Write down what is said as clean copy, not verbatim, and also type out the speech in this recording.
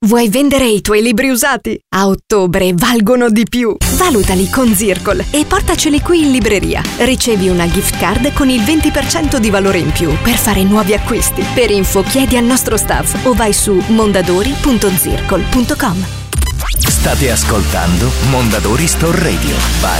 Vuoi vendere i tuoi libri usati? A ottobre valgono di più. Valutali con Zircol e portaceli qui in libreria. Ricevi una gift card con il 20% di valore in più per fare nuovi acquisti. Per info chiedi al nostro staff o vai su mondadori.zircol.com. State ascoltando Mondadori Store Radio by